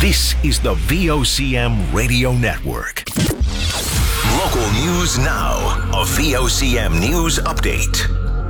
This is the VOCM Radio Network. Local news now. A VOCM News Update.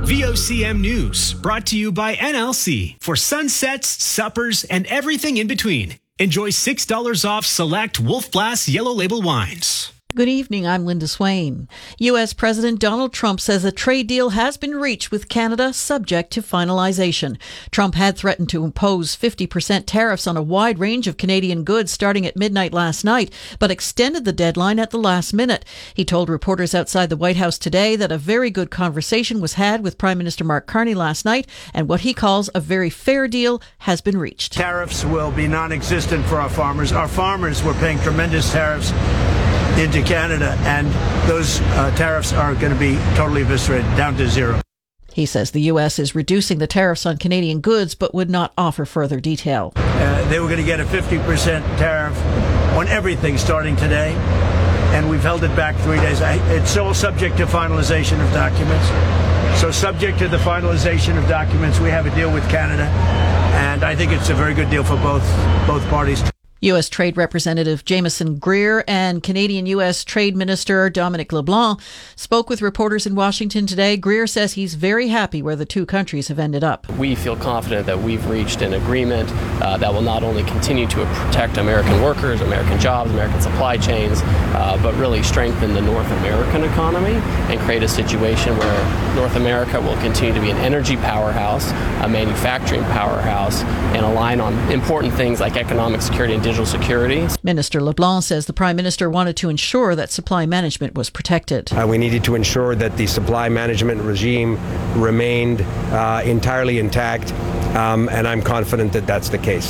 VOCM News, brought to you by NLC for sunsets, suppers, and everything in between. Enjoy $6 off select Wolf Blass Yellow Label wines. Good evening, I'm Linda Swain. U.S. President Donald Trump says a trade deal has been reached with Canada subject to finalization. Trump had threatened to impose 50% tariffs on a wide range of Canadian goods starting at midnight last night, but extended the deadline at the last minute. He told reporters outside the White House today that a very good conversation was had with Prime Minister Mark Carney last night, and what he calls a very fair deal has been reached. Tariffs will be non-existent for our farmers. Our farmers were paying tremendous tariffs into Canada, and those tariffs are going to be totally eviscerated, down to zero. He says the U.S. is reducing the tariffs on Canadian goods, but would not offer further detail. They were going to get a 50% tariff on everything starting today, and we've held it back 3 days. It's all subject to finalization of documents. So subject to the finalization of documents, we have a deal with Canada, and I think it's a very good deal for both parties. U.S. Trade Representative Jameson Greer and Canadian-U.S. Trade Minister Dominic LeBlanc spoke with reporters in Washington today. Greer says he's very happy where the two countries have ended up. We feel confident that we've reached an agreement that will not only continue to protect American workers, American jobs, American supply chains, but really strengthen the North American economy and create a situation where North America will continue to be an energy powerhouse, a manufacturing powerhouse, and align on important things like economic security and digital security. Minister LeBlanc says the Prime Minister wanted to ensure that supply management was protected. We needed to ensure that the supply management regime remained entirely intact, and I'm confident that that's the case.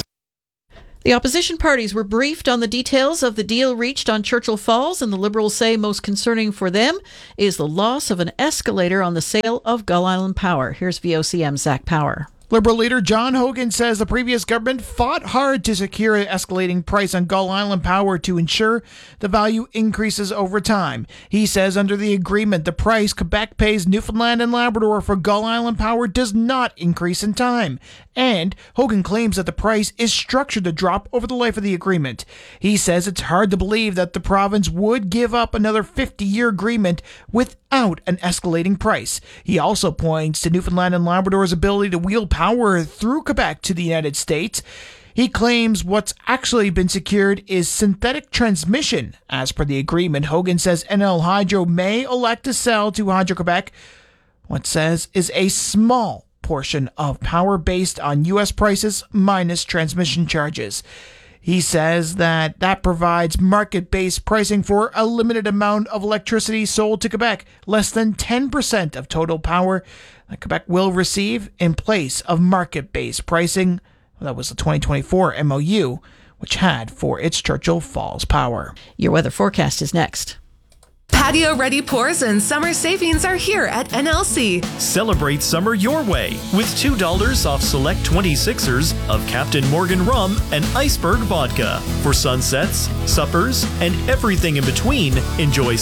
The opposition parties were briefed on the details of the deal reached on Churchill Falls, and the Liberals say most concerning for them is the loss of an escalator on the sale of Gull Island Power. Here's VOCM's Zach Power. Liberal leader John Hogan says the previous government fought hard to secure an escalating price on Gull Island Power to ensure the value increases over time. He says under the agreement, the price Quebec pays Newfoundland and Labrador for Gull Island Power does not increase in time. And Hogan claims that the price is structured to drop over the life of the agreement. He says it's hard to believe that the province would give up another 50-year agreement without an escalating price. He also points to Newfoundland and Labrador's ability to wheel power through Quebec to the United States. He claims what's actually been secured is synthetic transmission. As per the agreement, Hogan says NL Hydro may elect to sell to Hydro-Quebec what says is a small portion of power based on U.S. prices minus transmission charges. He says that provides market-based pricing for a limited amount of electricity sold to Quebec, less than 10% of total power that Quebec will receive in place of market-based pricing. That was the 2024 MOU, which had for its Churchill Falls power. Your weather forecast is next. Patio-ready pours and summer savings are here at NLC. Celebrate summer your way with $2 off select 26ers of Captain Morgan rum and Iceberg vodka. For sunsets, suppers, and everything in between, enjoy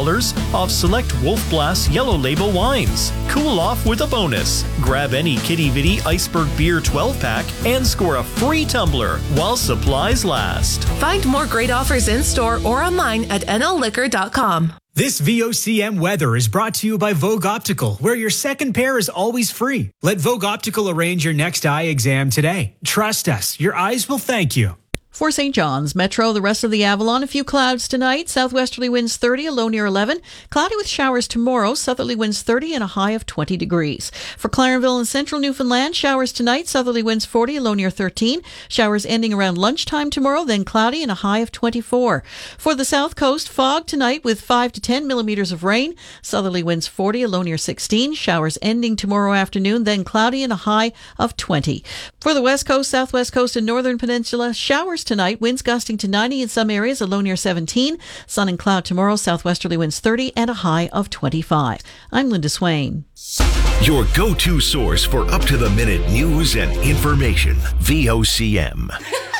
$6 off select Wolf Blass Yellow Label wines. Cool off with a bonus. Grab any Kitty Vitty Iceberg Beer 12-pack and score a free tumbler while supplies last. Find more great offers in-store or online at nlliquor.com. This VOCM weather is brought to you by Vogue Optical, where your second pair is always free. Let Vogue Optical arrange your next eye exam today. Trust us, your eyes will thank you. For St. John's Metro, the rest of the Avalon, a few clouds tonight. Southwesterly winds 30, a low near 11. Cloudy with showers tomorrow. Southerly winds 30 and a high of 20 degrees. For Clarenville and central Newfoundland, showers tonight. Southerly winds 40, a low near 13. Showers ending around lunchtime tomorrow, then cloudy and a high of 24. For the south coast, fog tonight with 5 to 10 millimeters of rain. Southerly winds 40, a low near 16. Showers ending tomorrow afternoon, then cloudy and a high of 20. For the west coast, southwest coast, and northern peninsula, showers tonight, winds gusting to 90 in some areas, a low near 17. Sun and cloud tomorrow, southwesterly winds 30 and a high of 25. I'm Linda Swain. Your go-to source for up-to-the-minute news and information. VOCM.